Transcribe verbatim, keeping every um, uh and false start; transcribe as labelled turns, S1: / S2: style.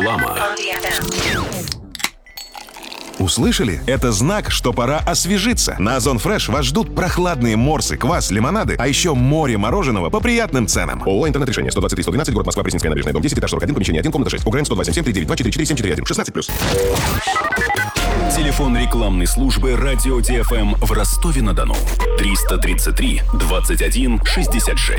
S1: Реклама.
S2: Услышали? Это знак, что пора освежиться. На Озон Фреш вас ждут прохладные морсы, квас, лимонады, а еще море мороженого по приятным ценам. ООО «Интернет-решение». сто двадцать три сто двенадцать, город Москва, Пресненская набережная, дом десять, этаж сорок один, помещение один, комната шесть. УГРН сто два семь семь три девять два четыре четыре семь четыре один. шестнадцать плюс.
S1: Телефон рекламной службы «Радио ТФМ» в Ростове-на-Дону. триста тридцать три двадцать один шестьдесят шесть.